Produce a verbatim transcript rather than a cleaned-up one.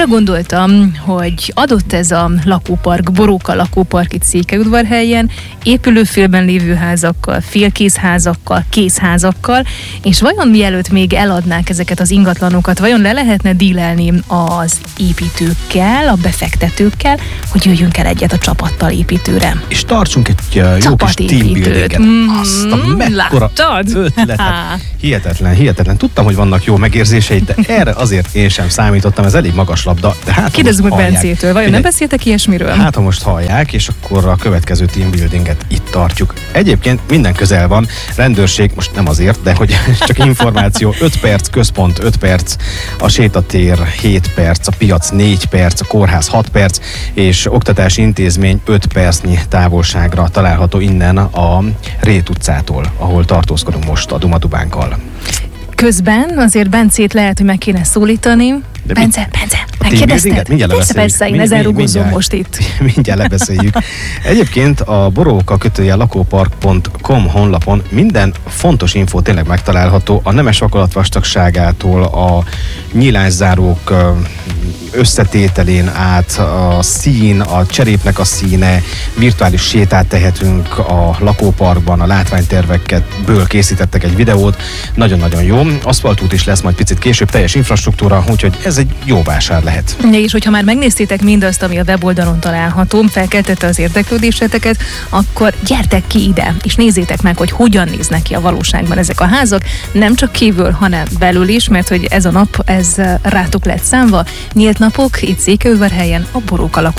Arra gondoltam, hogy adott ez a lakópark, Boróka lakópark itt Székelyudvarhelyen, épülőfélben lévő házakkal, félkészházakkal, készházakkal, és vajon mielőtt még eladnák ezeket az ingatlanokat, vajon le lehetne dílelni az építőkkel, a befektetőkkel, hogy jöjjünk el egyet a csapattal építőre. És tartsunk egy uh, jó kis teambuildinget. Mm, Azt a mekkora ötletet. Hihetetlen, hihetetlen. Tudtam, hogy vannak jó megérzéseid, de erre azért én sem számítottam, ez elég magas labda. De hát, kérdezzük meg Bencétől, vajon nem beszéltek ilyesmiről? Hát, ha most hallják, és akkor a következő teambuildinget itt tartjuk. Egyébként minden közel van, rendőrség, most nem azért, de hogy csak információ, öt perc, központ öt perc, a sétatér hét perc, a piac négy perc, a kórház hat perc, és oktatási intézmény öt percnyi távolságra található innen a Rét utcától, ahol tartózkodunk most a Dumadubánkkal. Közben azért Bencét lehet, hogy meg kéne szólítani. De Bence, mi? Bence, megkérdezted? Persze, persze, én ezen rugózom most itt. Mindjárt lebeszéljük. Egyébként a boróka kötőjel lakópark pont com honlapon minden fontos infó tényleg megtalálható, a nemes vakolat vastagságától a nyílászárók összetételén át, a szín, a cserépnek a színe, virtuális sétát tehetünk a lakóparkban, a látványtervekből készítettek egy videót, nagyon-nagyon jó. Aszfaltút is lesz majd picit később, teljes infrastruktúra, úgyhogy ez egy jó vásár lehet. És hogyha már megnéztétek mindazt, ami a weboldalon található, felkeltette az érdeklődéseteket, akkor gyertek ki ide, és nézzétek meg, hogy hogyan néznek ki a valóságban ezek a házak, nem csak kívül, hanem belül is, mert hogy ez a nap, ez rátok lett számva. Nyílt napok itt Székelyudvarhelyen, a Boróka lakó